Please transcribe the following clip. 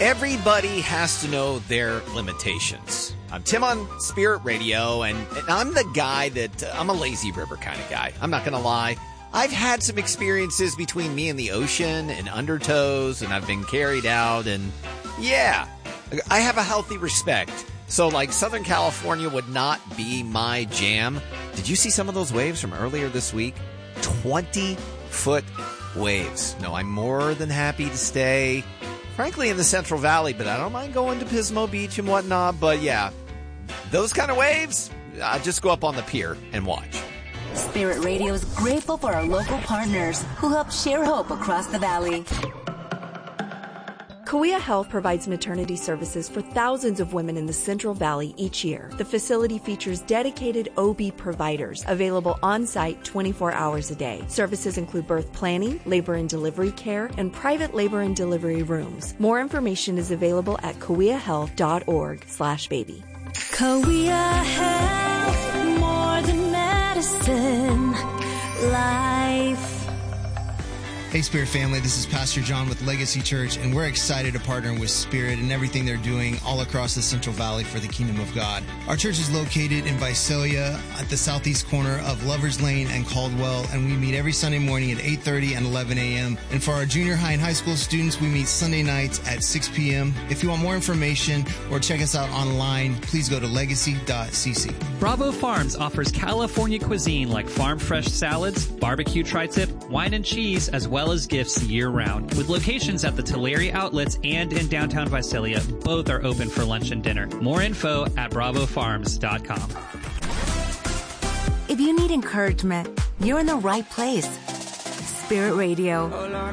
Everybody has to know their limitations. I'm Tim on Spirit Radio, and I'm the guy that, I'm a lazy river kind of guy. I'm not going to lie. I've had some experiences between me and the ocean and undertows, and I've been carried out, and yeah, I have a healthy respect. So, like, Southern California would not be my jam. Did you see some of those waves from earlier this week? 20-foot waves. No, I'm more than happy to stay, frankly, in the Central Valley, but I don't mind going to Pismo Beach and whatnot. But yeah, those kind of waves, just go up on the pier and watch. Spirit Radio is grateful for our local partners who help share hope across the valley. Kauai Health provides maternity services for thousands of women in the Central Valley each year. The facility features dedicated OB providers available on-site 24 hours a day. Services include birth planning, labor and delivery care, and private labor and delivery rooms. More information is available at kauaihealth.org/baby. Kauai Health, more than medicine, life. Hey, Spirit family, this is Pastor John with Legacy Church, and we're excited to partner with Spirit and everything they're doing all across the Central Valley for the Kingdom of God. Our church is located in Visalia at the southeast corner of Lovers Lane and Caldwell, and we meet every Sunday morning at 8:30 and 11 a.m. And for our junior high and high school students, we meet Sunday nights at 6 p.m. If you want more information or check us out online, please go to legacy.cc. Bravo Farms offers California cuisine like farm fresh salads, barbecue tri-tip, wine and cheese, as well as gifts year-round. With locations at the Tulare outlets and in downtown Visalia, both are open for lunch and dinner. More info at bravofarms.com. If you need encouragement, you're in the right place. Spirit Radio.